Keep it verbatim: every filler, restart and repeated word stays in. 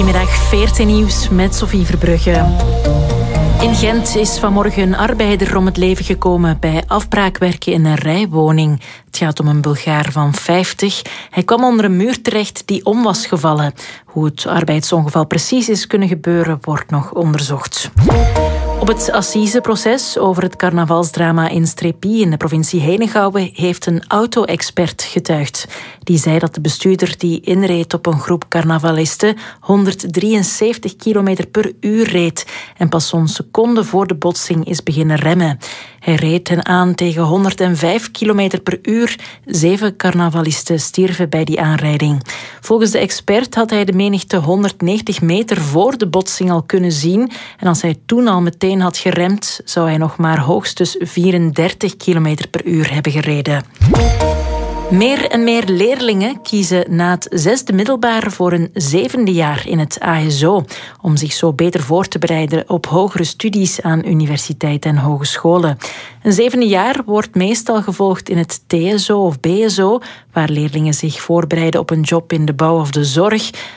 Goedemiddag, veertien nieuws met Sophie Verbrugge. In Gent is vanmorgen een arbeider om het leven gekomen bij afbraakwerken in een rijwoning. Het gaat om een Bulgaar van vijftig. Hij kwam onder een muur terecht die om was gevallen. Hoe het arbeidsongeval precies is kunnen gebeuren, wordt nog onderzocht. Op het assiseproces over het carnavalsdrama in Strépy in de provincie Henegouwen heeft een auto-expert getuigd. Die zei dat de bestuurder die inreed op een groep carnavalisten honderddrieënzeventig kilometer per uur reed en pas zo'n seconde voor de botsing is beginnen remmen. Hij reed hen aan tegen honderdvijf kilometer per uur. Zeven carnavalisten stierven bij die aanrijding. Volgens de expert had hij de menigte honderdnegentig meter voor de botsing al kunnen zien. En als hij toen al meteen had geremd, zou hij nog maar hoogstens vierendertig kilometer per uur hebben gereden. Meer en meer leerlingen kiezen na het zesde middelbaar voor een zevende jaar in het A S O, om zich zo beter voor te bereiden op hogere studies aan universiteiten en hogescholen. Een zevende jaar wordt meestal gevolgd in het T S O of B S O, waar leerlingen zich voorbereiden op een job in de bouw of de zorg.